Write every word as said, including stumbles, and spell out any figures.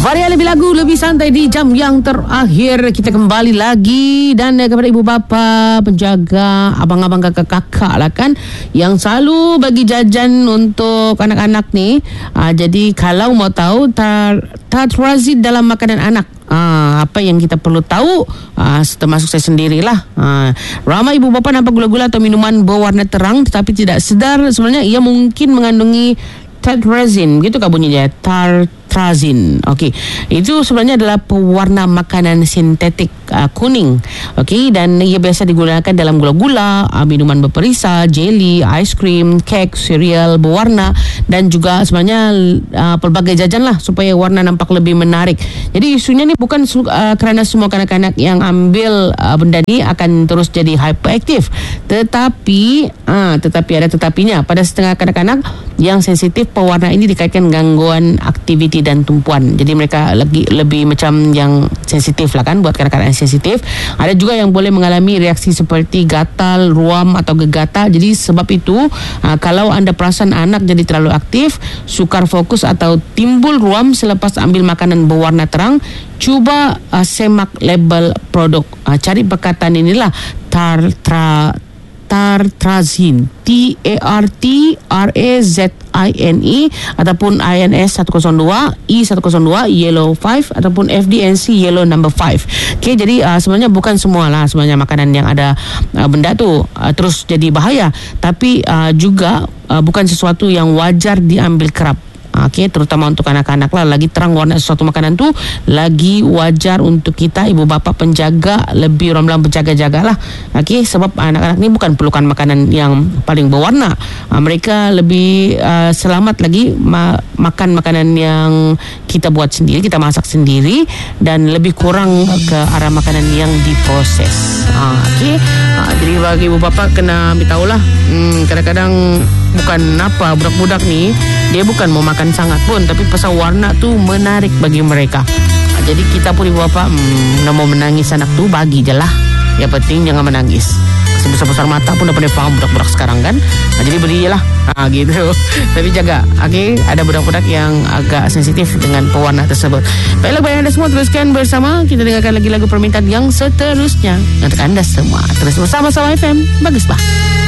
Varia lebih lagu, lebih santai di jam yang terakhir. Kita kembali lagi. Dan uh, kepada ibu bapa, penjaga, abang-abang, kakak-kakak lah kan, yang selalu bagi jajan untuk anak-anak ni. uh, Jadi kalau mau tahu tar, Tartrazin dalam makanan anak, Ah, apa yang kita perlu tahu, ah, termasuk saya sendirilah. Ah, ramai ibu bapa nampak gula-gula atau minuman berwarna terang tetapi tidak sedar sebenarnya ia mungkin mengandungi tartrazin. Begitu kah bunyinya? Tartrazin. Okey. Itu sebenarnya adalah pewarna makanan sintetik uh, kuning. Okey, dan ia biasa digunakan dalam gula-gula, uh, minuman berperisa, jelly, aiskrim, kek, cereal berwarna dan juga sebenarnya uh, pelbagai jajan lah supaya warna nampak lebih menarik. Jadi isunya ni bukan uh, kerana semua kanak-kanak yang ambil uh, benda ni akan terus jadi hyperaktif. Tetapi uh, tetapi ada tetapinya. Pada setengah kanak-kanak yang sensitif, pewarna ini dikaitkan gangguan aktiviti dan tumpuan. Jadi mereka lagi lebih macam yang sensitif lah kan, buat kanak-kanak yang sensitif. Ada juga yang boleh mengalami reaksi seperti gatal, ruam atau gegatal. Jadi sebab itu uh, kalau anda perasan anak jadi terlalu aktif, sukar fokus atau timbul ruam selepas ambil makanan berwarna terang, cuba uh, semak label produk. Uh, cari perkataan inilah tartra Tartrazin, T A R T R A Z I N E ataupun I N S seratus dua, E seratus dua, Yellow lima ataupun F D N C Yellow number lima. Okey, jadi uh, sebenarnya bukan semualah sebenarnya makanan yang ada uh, benda tu uh, terus jadi bahaya, tapi uh, juga uh, bukan sesuatu yang wajar diambil kerap. Okey, terutama untuk anak-anak lah. Lagi terang warna sesuatu makanan tu, lagi wajar untuk kita ibu bapa penjaga lebih orang bilang berjaga-jaga lah. Okey, sebab anak-anak ni bukan perlukan makanan yang paling berwarna. uh, Mereka lebih uh, selamat lagi ma- makan makanan yang kita buat sendiri, kita masak sendiri, dan lebih kurang ke arah makanan yang diproses. uh, Okey, uh, jadi bagi ibu bapa kena beritahu lah. hmm, Kadang-kadang bukan apa, budak-budak ni dia bukan mau makan sangat pun, tapi pasal warna tu menarik bagi mereka. Jadi kita pun ibu bapa, hmm, nak mau menangis anak tu, bagi je lah. Yang penting jangan menangis. Sebesar-besar mata pun dah pandai faham budak-budak sekarang kan. Nah, jadi beri je lah, ha, gitu. Tapi jaga, okay? Ada budak-budak yang agak sensitif dengan pewarna tersebut. Baiklah, bagi anda semua teruskan bersama. Kita dengarkan lagi lagu permintaan yang seterusnya untuk anda semua. Terus bersama Sama F M. Bagus bah.